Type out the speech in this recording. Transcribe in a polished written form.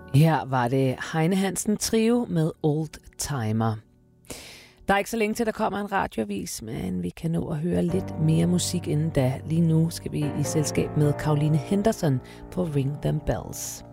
Her var det Heine Hansen Trio med Old Timer. Der er ikke så længe til, der kommer en radioavis, men vi kan nå at høre lidt mere musik inden da. Lige nu skal vi i selskab med Caroline Henderson på Ring Them Bells.